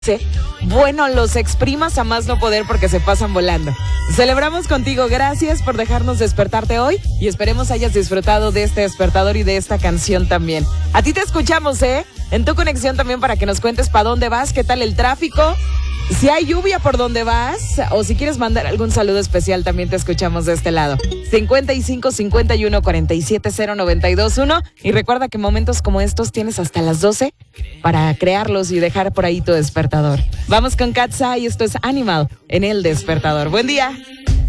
Bueno, los exprimas a más no poder porque se pasan volando. Celebramos contigo, gracias por dejarnos despertarte hoy y esperemos hayas disfrutado de este despertador y de esta canción también. A ti te escuchamos, en tu conexión también para que nos cuentes para dónde vas, qué tal el tráfico, si hay lluvia por dónde vas o si quieres mandar algún saludo especial también te escuchamos de este lado. 55 51 47 0921 y recuerda que momentos como estos tienes hasta las 12 para crearlos y dejar por ahí tu despertador. Vamos con Cat's Eye, esto es Animal en el despertador. Buen día.